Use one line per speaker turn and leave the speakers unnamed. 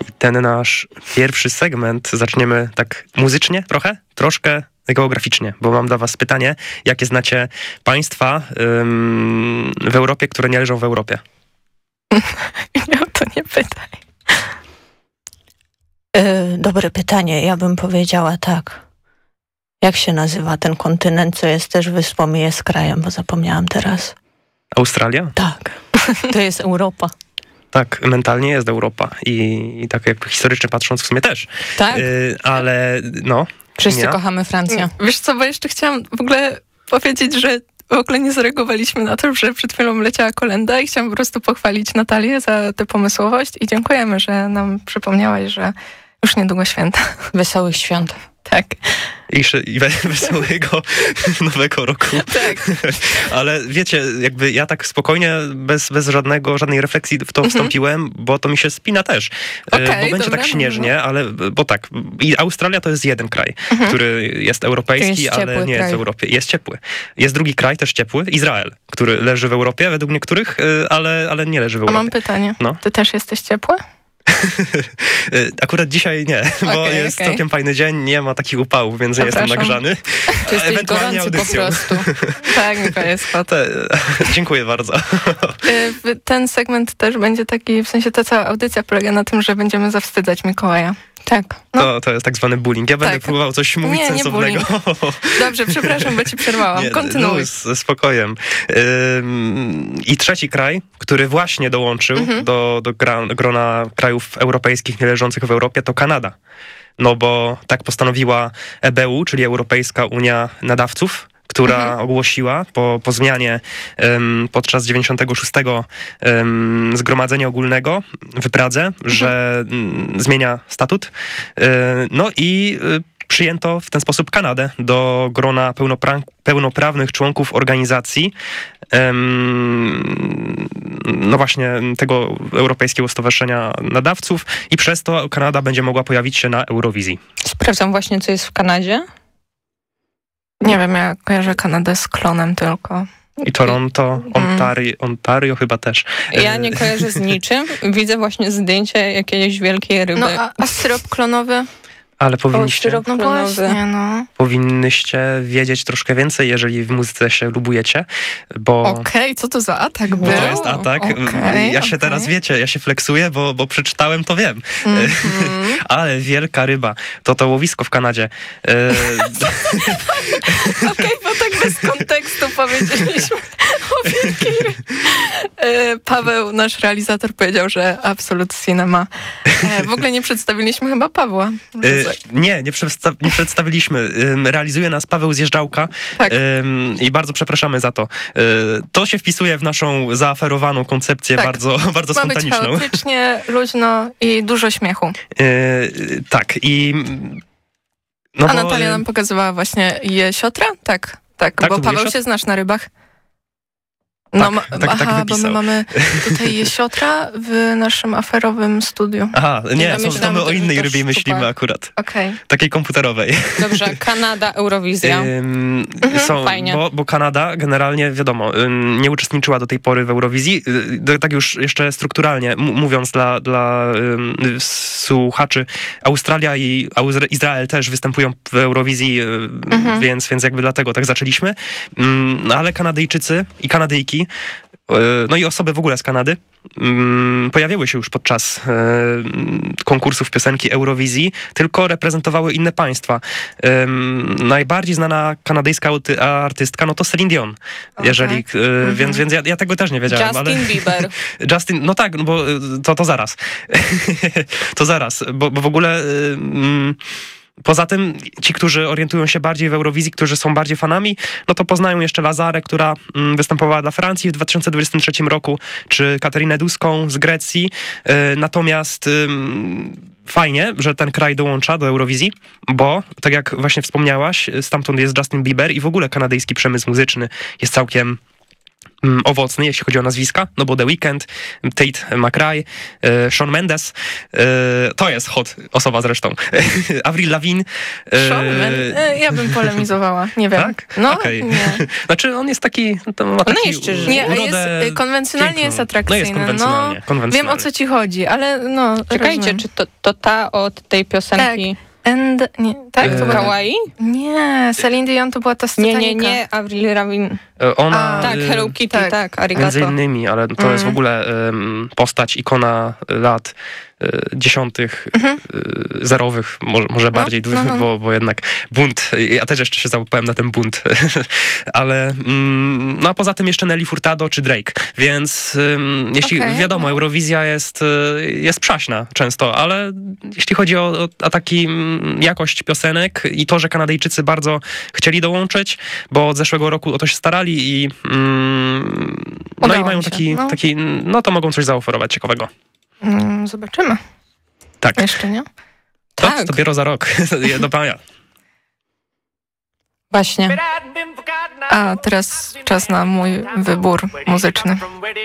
ten nasz pierwszy segment zaczniemy tak muzycznie troszkę geograficznie, bo mam dla was pytanie, jakie znacie państwa w Europie, które nie leżą w Europie?
Nie, to nie pytaj.
Dobre pytanie. Ja bym powiedziała tak. Jak się nazywa ten kontynent, co jest też wyspą i jest krajem, bo zapomniałam teraz.
Australia?
Tak. To jest Europa.
Tak, mentalnie jest Europa i tak jak historycznie patrząc w sumie też.
Tak?
Ale no...
Wszyscy kochamy Francję.
Wiesz co, bo jeszcze chciałam w ogóle powiedzieć, że w ogóle nie zareagowaliśmy na to, że przed chwilą leciała kolenda i chciałam po prostu pochwalić Natalię za tę pomysłowość i dziękujemy, że nam przypomniałaś, że już niedługo święta.
Wesołych świąt.
Tak.
I wesołego nowego roku.
Tak.
Ale wiecie, jakby ja tak spokojnie, bez żadnej refleksji w to wstąpiłem, bo to mi się spina też. Bo będzie tak śnieżnie, ale bo tak. I Australia to jest jeden kraj, który jest europejski,
jest
ale nie jest w Europie. Jest ciepły. Jest drugi kraj, też ciepły, Izrael, który leży w Europie według niektórych, ale nie leży w Europie.
A mam pytanie.
No.
Ty też jesteś ciepły?
Akurat dzisiaj nie, bo jest całkiem fajny dzień, nie ma takich upałów, więc nie jestem nagrzany.
Ty jesteś gorący po prostu.
Tak, Mikołaj jest hot.
Dziękuję bardzo.
Ten segment też będzie taki, w sensie ta cała audycja polega na tym, że będziemy zawstydzać Mikołaja.
Tak.
No.
To jest tak zwany bullying. Ja będę próbował coś mówić sensownego.
Dobrze, przepraszam, bo ci przerwałam. Kontynuuj.
No, z spokojem. I trzeci kraj, który właśnie dołączył do grona krajów europejskich nie leżących w Europie, to Kanada. No bo tak postanowiła EBU, czyli Europejska Unia Nadawców, która ogłosiła po zmianie podczas 96. Zgromadzenia Ogólnego w Pradze, że zmienia statut. No i przyjęto w ten sposób Kanadę do grona pełnoprawnych członków organizacji no właśnie tego Europejskiego Stowarzyszenia Nadawców i przez to Kanada będzie mogła pojawić się na Eurowizji.
Sprawdzam właśnie, co jest w Kanadzie.
Nie wiem, ja kojarzę Kanadę z klonem tylko.
I Toronto, Ontario chyba też.
Ja nie kojarzę z niczym. Widzę właśnie zdjęcie jakiejś wielkiej ryby.
No a syrop klonowy?
Ale powinniście, powinnyście wiedzieć troszkę więcej, jeżeli w muzyce się lubujecie, bo...
Okej, co to za atak był?
To jest atak. Ja się teraz, wiecie, ja się flexuję, bo przeczytałem, to wiem. Ale wielka ryba, to łowisko w Kanadzie.
Okej, bo tak bez kontekstu powiedzieliśmy o wielkiej rybie. Paweł, nasz realizator, powiedział, że Absolut Cinema. W ogóle nie przedstawiliśmy chyba Pawła.
Nie przedstawiliśmy. Realizuje nas Paweł Zjeżdżałka i bardzo przepraszamy za to. To się wpisuje w naszą zaaferowaną koncepcję bardzo spontaniczną.
Ma być chaotycznie, luźno i dużo śmiechu.
Tak.
A Natalia nam pokazywała właśnie jesiotra? Tak, bo Paweł się znasz na rybach. No,
tak
bo my mamy tutaj jesiotra w naszym aferowym studiu.
Aha, nie, to my o innej rybie myślimy akurat.
Okay.
Takiej komputerowej.
Dobrze, Kanada, Eurowizja.
Fajnie. Bo Kanada generalnie, wiadomo, nie uczestniczyła do tej pory w Eurowizji. Tak już jeszcze strukturalnie mówiąc dla słuchaczy, Australia i Izrael też występują w Eurowizji, więc jakby dlatego tak zaczęliśmy. Ale Kanadyjczycy i Kanadyjki, no i osoby w ogóle z Kanady pojawiły się już podczas konkursów piosenki Eurowizji, tylko reprezentowały inne państwa. Najbardziej znana kanadyjska artystka, no to Celine Dion. Jeżeli, więc ja tego też nie wiedziałem.
Justin Bieber.
No tak, bo to zaraz. To zaraz, bo w ogóle... Poza tym ci, którzy orientują się bardziej w Eurowizji, którzy są bardziej fanami, no to poznają jeszcze Lazarę, która występowała dla Francji w 2023 roku, czy Katarinę Duską z Grecji. Natomiast fajnie, że ten kraj dołącza do Eurowizji, bo tak jak właśnie wspomniałaś, stamtąd jest Justin Bieber i w ogóle kanadyjski przemysł muzyczny jest całkiem owocny, jeśli chodzi o nazwiska, no bo The Weeknd, Tate McRae, Shawn Mendes, to jest hot osoba zresztą, Avril Lavigne.
Shawn Mendes? Ja bym polemizowała, nie wiem.
Tak?
No,
Okay.
Nie.
Znaczy on jest taki, ma taki
nie, jest, konwencjonalnie jest atrakcyjny.
No jest konwencjonalnie.
Wiem, o co ci chodzi, ale no...
Czekajcie,
rozumiem.
czy to ta od tej piosenki...
Tak? To była
Kawaii?
Nie, Celine Dion to była ta z Titanica.
Nie, Avril Lavigne.
Ona...
Tak, Hello Kitty, tak, arigato.
Między innymi, ale to jest w ogóle postać, ikona lat 10., zerowych, może bardziej, bo jednak bunt, ja też jeszcze się załapałem na ten bunt, ale no a poza tym jeszcze Nelly Furtado czy Drake, więc jeśli wiadomo, Eurowizja jest przaśna często, ale jeśli chodzi o taki jakość piosenek i to, że Kanadyjczycy bardzo chcieli dołączyć, bo od zeszłego roku o to się starali i no i mają taki, no to mogą coś zaoferować ciekawego.
Zobaczymy.
Tak.
Jeszcze nie?
To dopiero za rok. Do pana.
Właśnie.
A teraz czas na mój wybór muzyczny.